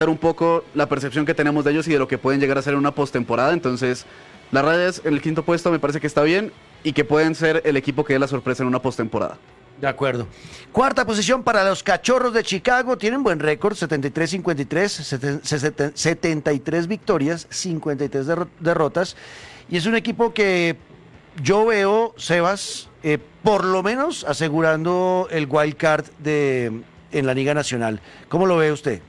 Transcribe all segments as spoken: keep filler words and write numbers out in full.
un poco la percepción que tenemos de ellos y de lo que pueden llegar a ser en una postemporada. Entonces, la Rayadas en el quinto puesto me parece que está bien y que pueden ser el equipo que dé la sorpresa en una postemporada. De acuerdo. Cuarta posición para los Cachorros de Chicago. Tienen buen récord, setenta y tres cincuenta y tres, setenta y tres victorias, cincuenta y tres derrotas. Y es un equipo que yo veo, Sebas, eh, por lo menos asegurando el wild card de, en la Liga Nacional. ¿Cómo lo ve usted?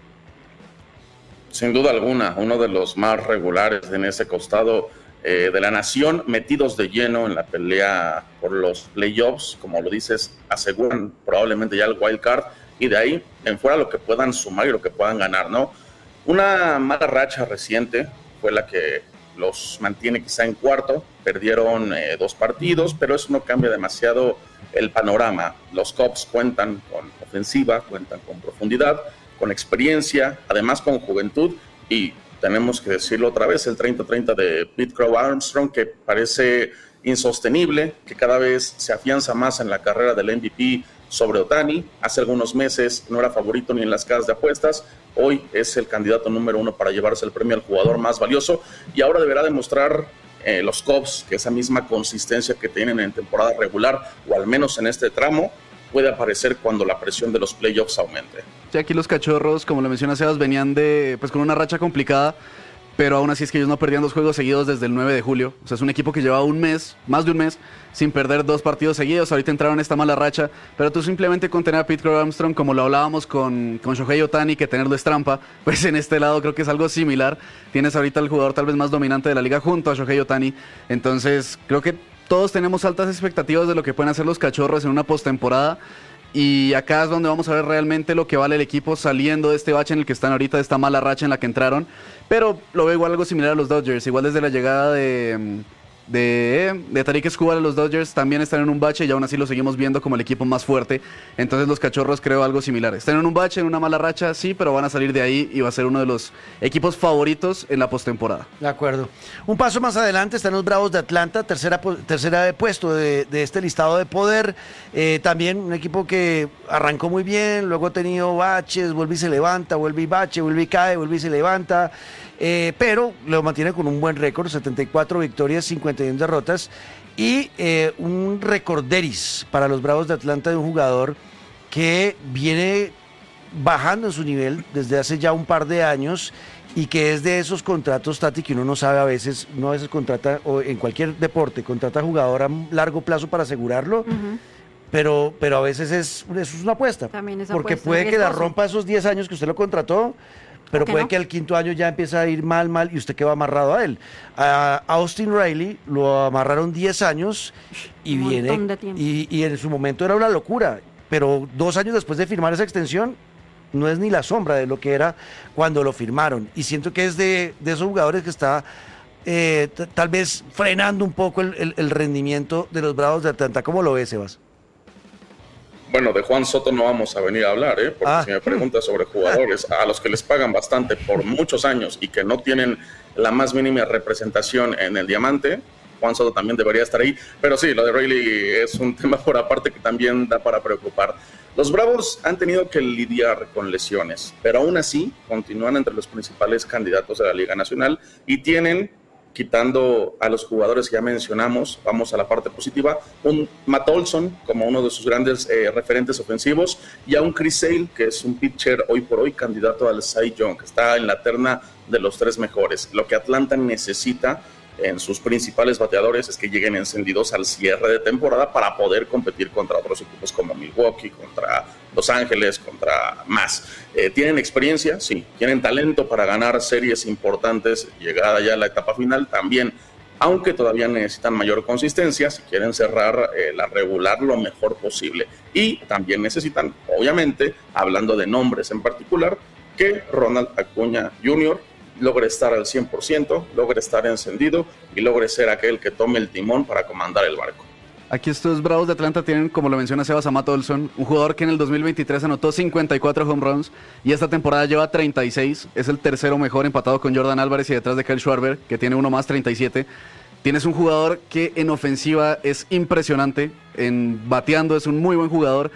Sin duda alguna, uno de los más regulares en ese costado eh, de la nación, metidos de lleno en la pelea por los playoffs, como lo dices, aseguran probablemente ya el wild card y de ahí en fuera lo que puedan sumar y lo que puedan ganar, ¿no? Una mala racha reciente fue la que los mantiene quizá en cuarto, perdieron eh, dos partidos, pero eso no cambia demasiado el panorama. Los Cubs cuentan con ofensiva, cuentan con profundidad, con experiencia, además con juventud, y tenemos que decirlo otra vez, el treinta treinta de Pete Crow Armstrong, que parece insostenible, que cada vez se afianza más en la carrera del M V P sobre Ohtani. Hace algunos meses no era favorito ni en las casas de apuestas, hoy es el candidato número uno para llevarse el premio al jugador más valioso, y ahora deberá demostrar eh, los Cubs que esa misma consistencia que tienen en temporada regular, o al menos en este tramo, puede aparecer cuando la presión de los playoffs aumente. Sí, aquí los Cachorros, como lo menciona Sebas, venían de, pues, con una racha complicada, pero aún así es que ellos no perdían dos juegos seguidos desde el nueve de julio. O sea, es un equipo que llevaba un mes, más de un mes, sin perder dos partidos seguidos. Ahorita entraron esta mala racha, pero tú simplemente con tener a Pete Crow Armstrong, como lo hablábamos con, con Shohei Ohtani, que tenerlo es trampa, pues en este lado creo que es algo similar. Tienes ahorita el jugador tal vez más dominante de la liga junto a Shohei Ohtani. Entonces, creo que todos tenemos altas expectativas de lo que pueden hacer los Cachorros en una postemporada. Y acá es donde vamos a ver realmente lo que vale el equipo saliendo de este bache en el que están ahorita, de esta mala racha en la que entraron. Pero lo veo igual algo similar a los Dodgers. Igual desde la llegada de, de, de Tarik Skubal a los Dodgers también están en un bache y aún así lo seguimos viendo como el equipo más fuerte. Entonces los Cachorros creo algo similar. Están en un bache, en una mala racha, sí, pero van a salir de ahí y va a ser uno de los equipos favoritos en la postemporada. De acuerdo. Un paso más adelante están los Bravos de Atlanta, tercera, tercera de puesto de, de este listado de poder. Eh, también un equipo que arrancó muy bien, luego ha tenido baches, vuelve y se levanta, vuelve y bache, vuelve y cae, vuelve y se levanta. Eh, pero lo mantiene con un buen récord, setenta y cuatro victorias, cincuenta y uno derrotas, y eh, un recorderis para los Bravos de Atlanta de un jugador que viene bajando en su nivel desde hace ya un par de años y que es de esos contratos, Tati, que uno no sabe a veces, uno a veces contrata, o en cualquier deporte, contrata jugador a largo plazo para asegurarlo, uh-huh. pero, pero a veces es, eso es una apuesta, también es porque apuesta, puede que la riesgoso. rompa esos diez años que usted lo contrató, pero puede no? que al quinto año ya empiece a ir mal, mal, y usted queda amarrado a él. A Austin Riley lo amarraron diez años y un viene, y, y en su momento era una locura, pero dos años después de firmar esa extensión, no es ni la sombra de lo que era cuando lo firmaron. Y siento que es de, de esos jugadores que está eh, t- tal vez frenando un poco el, el, el rendimiento de los Bravos de Atlanta. ¿Cómo lo ves, Sebas? Bueno, de Juan Soto no vamos a venir a hablar, ¿eh? Porque ah. si me preguntas sobre jugadores a los que les pagan bastante por muchos años y que no tienen la más mínima representación en el diamante, Juan Soto también debería estar ahí. Pero sí, lo de Riley es un tema por aparte que también da para preocupar. Los Bravos han tenido que lidiar con lesiones, pero aún así continúan entre los principales candidatos de la Liga Nacional y tienen, quitando a los jugadores que ya mencionamos, vamos a la parte positiva, un Matt Olson como uno de sus grandes eh, referentes ofensivos y a un Chris Sale, que es un pitcher hoy por hoy candidato al Cy Young, que está en la terna de los tres mejores. Lo que Atlanta necesita en sus principales bateadores es que lleguen encendidos al cierre de temporada para poder competir contra otros equipos como Milwaukee, contra Los Ángeles, contra más. Eh, ¿Tienen experiencia? Sí. ¿Tienen talento para ganar series importantes? Llegada ya a la etapa final, también. Aunque todavía necesitan mayor consistencia si quieren cerrar eh, la regular lo mejor posible. Y también necesitan, obviamente, hablando de nombres en particular, que Ronald Acuña junior logre estar al cien por ciento, logre estar encendido y logre ser aquel que tome el timón para comandar el barco. Aquí estos Bravos de Atlanta tienen, como lo menciona Sebas, a Matt Olson, un jugador que en el dos mil veintitrés anotó cincuenta y cuatro home runs y esta temporada lleva treinta y seis, es el tercero mejor, empatado con Jordan Álvarez y detrás de Kyle Schwarber, que tiene uno más, treinta y siete. Tienes un jugador que en ofensiva es impresionante, en bateando es un muy buen jugador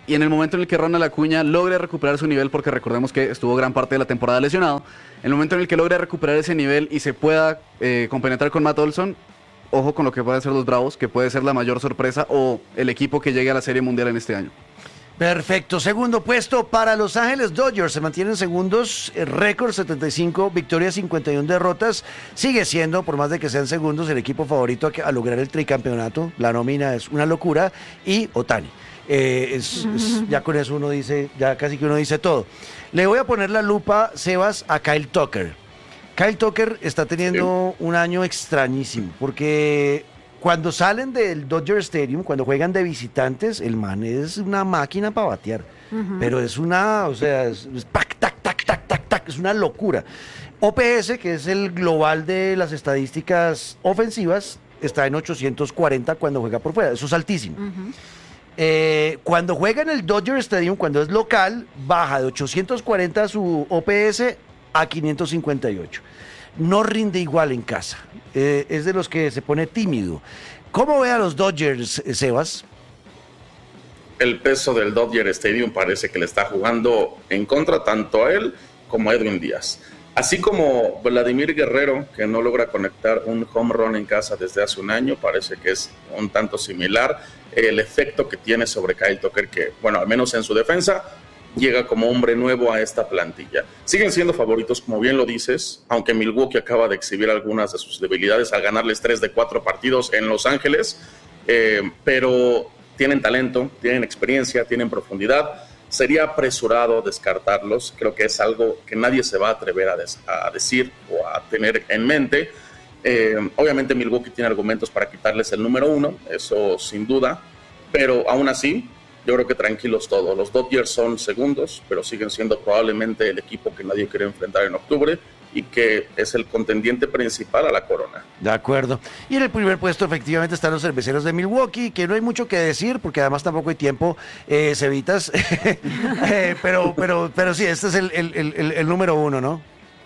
y en el momento en el que Ronald Acuña logre recuperar su nivel, porque recordemos que estuvo gran parte de la temporada lesionado, en el momento en el que logre recuperar ese nivel y se pueda eh, compenetrar con Matt Olson, ojo con lo que pueden hacer los Bravos, que puede ser la mayor sorpresa o el equipo que llegue a la Serie Mundial en este año. Perfecto, segundo puesto para Los Ángeles Dodgers, se mantienen segundos, eh, récord setenta y cinco victorias, cincuenta y una derrotas, sigue siendo, por más de que sean segundos, el equipo favorito a, que, a lograr el tricampeonato, la nómina es una locura, y Ohtani, eh, es, es, ya con eso uno dice, ya casi que uno dice todo. Le voy a poner la lupa, Sebas, a Kyle Tucker. Kyle Tucker está teniendo sí. un año extrañísimo, porque cuando salen del Dodger Stadium, cuando juegan de visitantes, el man es una máquina para batear. Uh-huh. Pero es una, o sea, es, es tac, tac, tac, tac, tac, tac, es una locura. O P S, que es el global de las estadísticas ofensivas, está en ochocientos cuarenta cuando juega por fuera. Eso es altísimo. Uh-huh. Eh, cuando juega en el Dodger Stadium, cuando es local, baja de ochocientos cuarenta su O P S a quinientos cincuenta y ocho. No rinde igual en casa. Eh, es de los que se pone tímido. ¿Cómo ve a los Dodgers, Sebas? El peso del Dodger Stadium parece que le está jugando en contra tanto a él como a Edwin Díaz. Así como Vladimir Guerrero, que no logra conectar un home run en casa desde hace un año, parece que es un tanto similar el efecto que tiene sobre Kyle Tucker, que, bueno, al menos en su defensa, llega como hombre nuevo a esta plantilla. Siguen siendo favoritos, como bien lo dices, aunque Milwaukee acaba de exhibir algunas de sus debilidades al ganarles tres de cuatro partidos en Los Ángeles, eh, pero tienen talento, tienen experiencia, tienen profundidad. Sería apresurado descartarlos, creo que es algo que nadie se va a atrever a, des- a decir o a tener en mente. Eh, obviamente Milwaukee tiene argumentos para quitarles el número uno, eso sin duda, pero aún así, yo creo que tranquilos todos. Los Dodgers son segundos, pero siguen siendo probablemente el equipo que nadie quiere enfrentar en octubre y que es el contendiente principal a la corona. De acuerdo. Y en el primer puesto efectivamente están los cerveceros de Milwaukee, que no hay mucho que decir porque además tampoco hay tiempo, eh, Cevitas. eh, pero, pero, pero sí, este es el, el, el, el número uno, ¿no?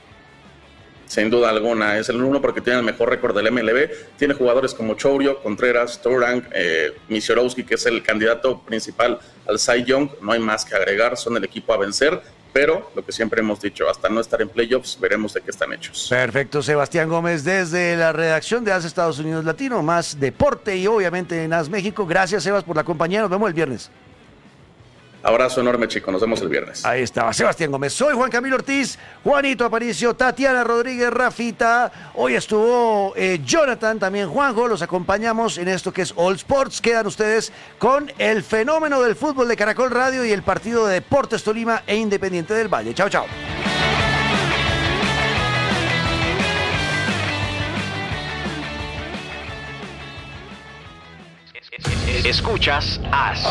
Sin duda alguna, es el uno porque tiene el mejor récord del M L B, tiene jugadores como Chourio, Contreras, Turang, eh, Misiorowski, que es el candidato principal al Cy Young, no hay más que agregar, son el equipo a vencer, pero lo que siempre hemos dicho, hasta no estar en playoffs, veremos de qué están hechos. Perfecto, Sebastián Gómez desde la redacción de A S Estados Unidos Latino, más deporte y obviamente en A S México. Gracias, Sebas, por la compañía, nos vemos el viernes. Abrazo enorme, chicos. Nos vemos el viernes. Ahí estaba Sebastián Gómez. Soy Juan Camilo Ortiz, Juanito Aparicio, Tatiana Rodríguez, Rafita. Hoy estuvo eh, Jonathan, también Juanjo. Los acompañamos en esto que es All Sports. Quedan ustedes con el fenómeno del fútbol de Caracol Radio y el partido de Deportes Tolima e Independiente del Valle. Chao, chao. Escuchas A S.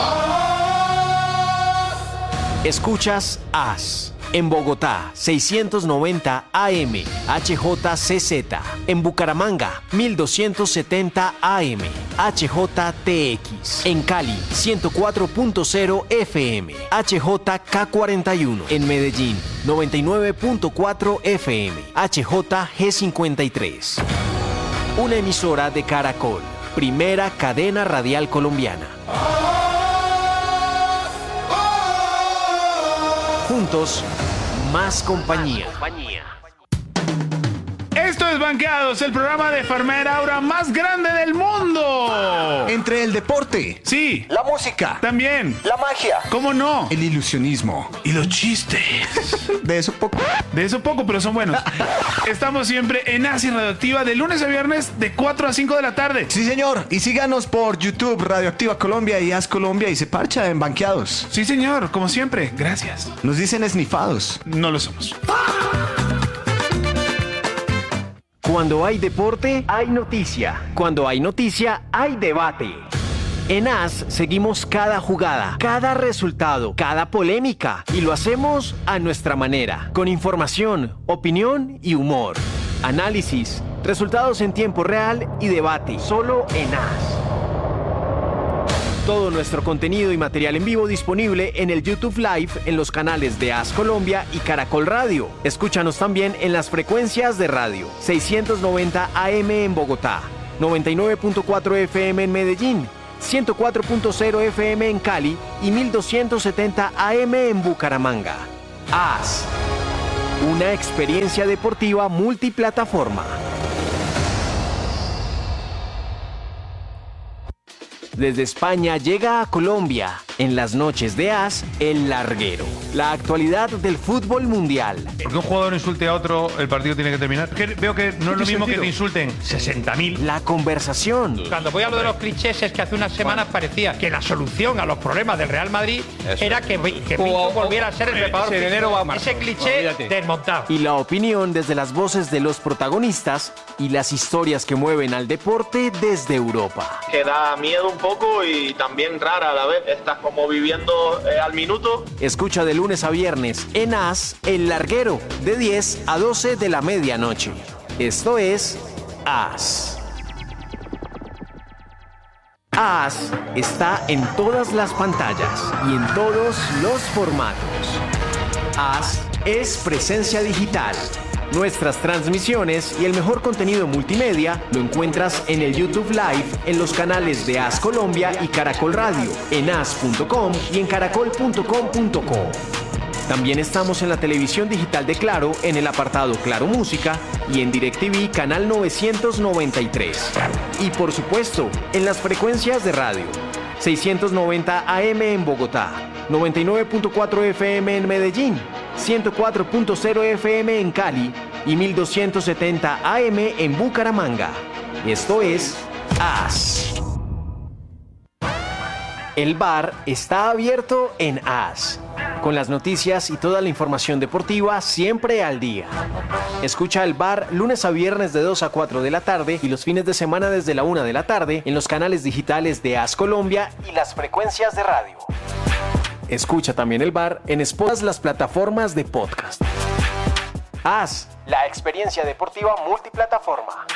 Escuchas A S. En Bogotá, seiscientos noventa A M, H J C Z. En Bucaramanga, mil doscientos setenta A M, H J T X. En Cali, ciento cuatro punto cero F M, H J K cuarenta y uno. En Medellín, noventa y nueve punto cuatro F M, H J G cincuenta y tres. Una emisora de Caracol, primera cadena radial colombiana. Juntos, más compañía. Esto es Banqueados, el programa de Farmer Aura más grande del mundo. Entre el deporte, sí, la música, también, la magia, ¿cómo no? el ilusionismo Y los chistes. De eso poco. De eso poco, pero son buenos. Estamos siempre en A S I Radioactiva de lunes a viernes de cuatro a cinco de la tarde. Sí, señor. Y síganos por YouTube, Radioactiva Colombia y A S Colombia y se parcha en Banqueados. Sí, señor, como siempre. Gracias. Nos dicen esnifados. No lo somos. Cuando hay deporte, hay noticia. Cuando hay noticia, hay debate. En A S seguimos cada jugada, cada resultado, cada polémica y lo hacemos a nuestra manera, con información, opinión y humor. Análisis, resultados en tiempo real y debate, solo en A S. Todo nuestro contenido y material en vivo disponible en el YouTube Live en los canales de A S Colombia y Caracol Radio. Escúchanos también en las frecuencias de radio seiscientos noventa A M en Bogotá, noventa y nueve punto cuatro F M en Medellín, ciento cuatro punto cero F M en Cali y mil doscientos setenta A M en Bucaramanga. AS, una experiencia deportiva multiplataforma. Desde España llega a Colombia, en las noches de AS, El Larguero. La actualidad del fútbol mundial. Porque un jugador insulte a otro, el partido tiene que terminar. Que veo que no es lo mismo que te insulten sesenta mil. La conversación. Cuando voy a lo de los clichés es que hace unas semanas parecía que la solución a los problemas del Real Madrid Eso. era que, que Pinto volviera a ser el preparador. Ese, enero va a Ese cliché Olvídate. desmontado. Y la opinión desde las voces de los protagonistas y las historias que mueven al deporte desde Europa. Que da miedo un poco y también rara a la vez. Estás como viviendo eh, al minuto. Escucha de lunes a viernes en AS, El Larguero, de diez a doce de la medianoche. Esto es AS. AS está en todas las pantallas y en todos los formatos. AS es presencia digital. Nuestras transmisiones y el mejor contenido multimedia lo encuentras en el YouTube Live, en los canales de AS Colombia y Caracol Radio, en as punto com y en caracol punto com punto co. También estamos en la televisión digital de Claro, en el apartado Claro Música y en DirecTV canal novecientos noventa y tres. Y por supuesto, en las frecuencias de radio. seiscientos noventa A M en Bogotá, noventa y nueve punto cuatro F M en Medellín, ciento cuatro punto cero F M en Cali y mil doscientos setenta A M en Bucaramanga. Esto es AS. El bar está abierto en AS, con las noticias y toda la información deportiva siempre al día. Escucha el bar lunes a viernes de dos a cuatro de la tarde y los fines de semana desde la una de la tarde en los canales digitales de AS Colombia y las frecuencias de radio. Escucha también el bar en todas las plataformas de podcast. AS, la experiencia deportiva multiplataforma.